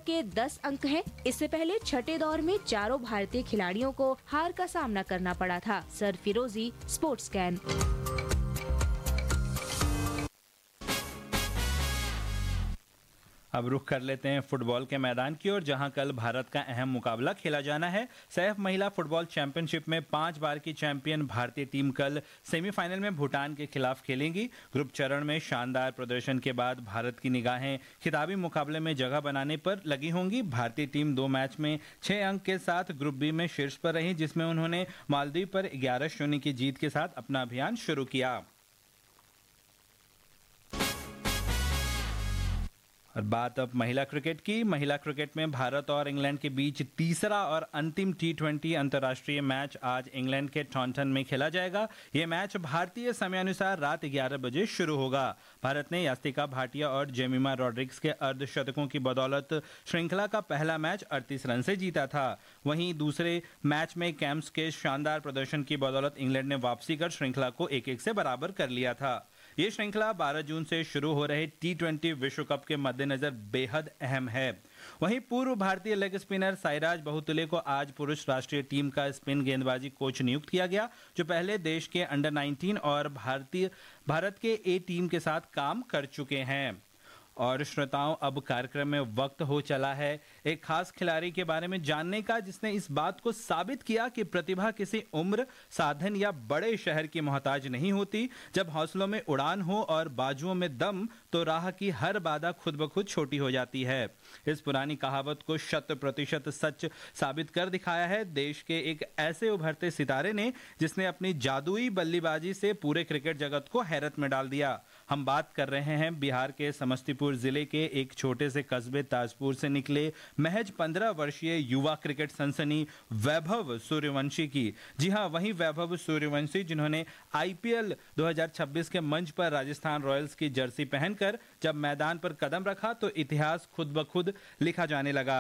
के 10 अंक हैं। इससे पहले छठे दौर में चारों भारतीय खिलाड़ियों को हार का सामना करना पड़ा था। सरफिरोजी, स्पोर्ट्स कैन। अब रुख कर लेते हैं फुटबॉल के मैदान की ओर, जहां कल भारत का अहम मुकाबला खेला जाना है। सैफ महिला फुटबॉल चैंपियनशिप में 5 बार की चैंपियन भारतीय टीम कल सेमीफाइनल में भूटान के खिलाफ खेलेंगी। ग्रुप चरण में शानदार प्रदर्शन के बाद भारत की निगाहें खिताबी मुकाबले में जगह बनाने पर लगी होंगी। भारतीय टीम 2 मैच में 6 अंक के साथ ग्रुप बी में शीर्ष पर रही, जिसमें उन्होंने मालदीव पर 11-0 की जीत के साथ अपना अभियान शुरू किया। और बात अब महिला क्रिकेट की। महिला क्रिकेट में भारत और इंग्लैंड के बीच तीसरा और अंतिम T20 अंतर्राष्ट्रीय मैच आज इंग्लैंड के टॉन्टन में खेला जाएगा। ये मैच भारतीय समयानुसार रात 11 बजे शुरू होगा। भारत ने यास्तिका भाटिया और जेमिमा रॉड्रिग्स के अर्धशतकों की बदौलत श्रृंखला का पहला मैच 38 रन से जीता था। वहीं दूसरे मैच में कैम्स के शानदार प्रदर्शन की बदौलत इंग्लैंड ने वापसी कर श्रृंखला को 1-1 से बराबर कर लिया था। ये श्रृंखला 12 जून से शुरू हो रहे T20 विश्व कप के मद्देनजर बेहद अहम है। वहीं पूर्व भारतीय लेग स्पिनर साईराज बहुतुले को आज पुरुष राष्ट्रीय टीम का स्पिन गेंदबाजी कोच नियुक्त किया गया, जो पहले देश के अंडर 19 और भारत के ए टीम के साथ काम कर चुके हैं। और श्रोताओं, अब कार्यक्रम में वक्त हो चला है एक खास खिलाड़ी के बारे में जानने का, जिसने इस बात को साबित किया कि प्रतिभा किसी उम्र, साधन या बड़े शहर की मोहताज नहीं होती। जब हौसलों में उड़ान हो और बाजुओं में दम, तो राह की हर बाधा खुद ब खुद छोटी हो जाती है। इस पुरानी कहावत को 100% सच साबित कर दिखाया है देश के एक ऐसे उभरते सितारे ने, जिसने अपनी जादुई बल्लेबाजी से पूरे क्रिकेट जगत को हैरत में डाल दिया। हम बात कर रहे हैं बिहार के समस्तीपुर जिले के एक छोटे से कस्बे ताजपुर से निकले महज 15 वर्षीय युवा क्रिकेट सनसनी वैभव सूर्यवंशी की। जी हां, वही वैभव सूर्यवंशी जिन्होंने IPL 2026 के मंच पर राजस्थान रॉयल्स की जर्सी पहनकर जब मैदान पर कदम रखा, तो इतिहास खुद ब खुद लिखा जाने लगा।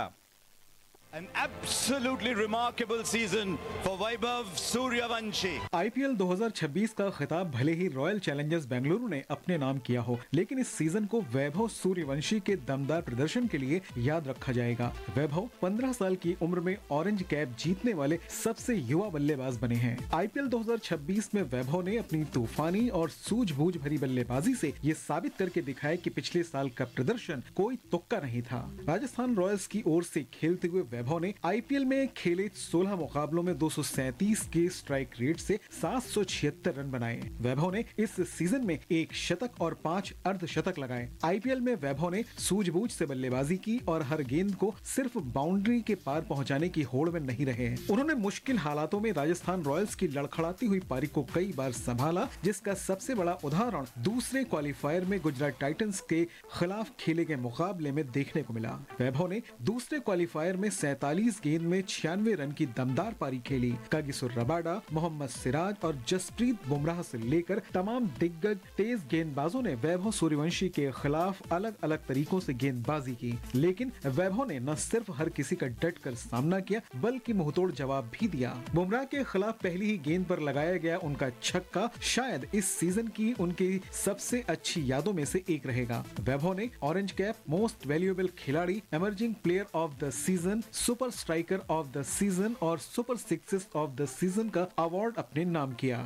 An absolutely remarkable season for Vaibhav Suryavanshi. IPL 2026 का खिताब भले ही रॉयल चैलेंजर्स बेंगलुरु ने अपने नाम किया हो, लेकिन इस सीजन को वैभव सूर्यवंशी के दमदार प्रदर्शन के लिए याद रखा जाएगा। वैभव 15 साल की उम्र में ऑरेंज कैप जीतने वाले सबसे युवा बल्लेबाज बने हैं। IPL 2026 में वैभव ने अपनी तूफानी और सूझबूझ भरी बल्लेबाजी से ये साबित करके दिखाया कि पिछले साल का प्रदर्शन कोई तुक्का नहीं था। राजस्थान रॉयल्स की ओर से खेलते हुए वैभव ने IPL में खेले 16 मुकाबलों में 237 के स्ट्राइक रेट से 776 रन बनाए। वैभव ने इस सीजन में 1 शतक और 5 अर्धशतक लगाए। IPL में वैभव ने सूझबूझ से बल्लेबाजी की और हर गेंद को सिर्फ बाउंड्री के पार पहुंचाने की होड़ में नहीं रहे। उन्होंने मुश्किल हालातों में राजस्थान रॉयल्स की लड़खड़ाती हुई पारी को कई बार संभाला, जिसका सबसे बड़ा उदाहरण दूसरे क्वालिफायर में गुजरात टाइटंस के खिलाफ खेले गए मुकाबले में देखने को मिला। वैभव ने दूसरे क्वालिफायर में 47 गेंद में 96 रन की दमदार पारी खेली। कागिसो रबाडा, मोहम्मद सिराज और जसप्रीत बुमराह से लेकर तमाम दिग्गज तेज गेंदबाजों ने वैभव सूर्यवंशी के खिलाफ अलग अलग तरीकों से गेंदबाजी की, लेकिन वैभव ने न सिर्फ हर किसी का डट कर सामना किया, बल्कि मुंहतोड़ जवाब भी दिया। बुमराह के खिलाफ पहली ही गेंद पर लगाया गया उनका छक्का शायद इस सीजन की उनकी सबसे अच्छी यादों में से एक रहेगा। वैभव ने ऑरेंज कैप, मोस्ट वैल्यूएबल खिलाड़ी, emerging player of the season, super striker of the season और super sixes of the season का अवार्ड अपने नाम किया।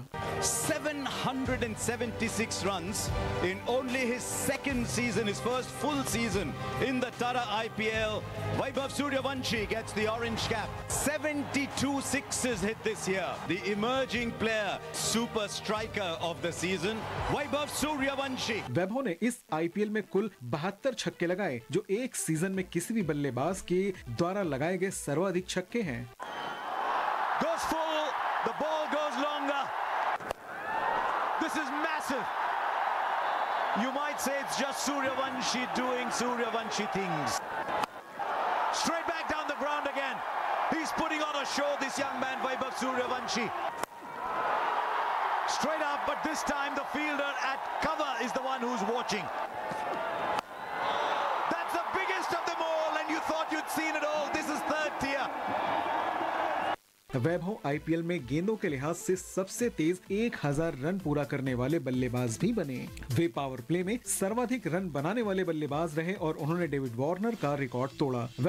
776 runs in only his second season, his first full season in the Tara IPL. Vaibhav Suryavanshi gets the orange cap. 72 sixes hit this year. The emerging player, super striker of the season, Vaibhav Suryavanshi. वैभव ने इस IPL में कुल 72 छक्के लगाए, जो एक season में किसी भी बल्लेबाज के द्वारा लगाए गए सर्वाधिक छक्के हैं। Goes full, the ball goes longer. This is massive. You might say it's just Suryavanshi doing Suryavanshi things. Straight back down the ground again. He's putting on a show, this young man, Vaibhav Suryavanshi. Straight up, but this time the fielder at cover is the one who's watching. That's the biggest of them all, and you thought you'd seen it all. This is third tier. Vaibhav IPL में गेंदों के लिहाज से सबसे तेज 1000 run पूरा करने वाले बल्लेबाज भी बने। वे पावर प्ले में सर्वाधिक रन बनाने वाले बल्लेबाज रहे और उन्होंने डेविड वार्नर का रिकॉर्ड तोड़ा।